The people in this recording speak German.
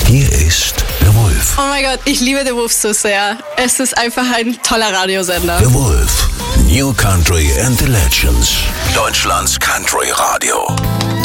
Hier ist der Wolf. Oh mein Gott, ich liebe den Wolf so sehr. Es ist einfach ein toller Radiosender. Der Wolf. New Country and the Legends. Deutschlands Country Radio.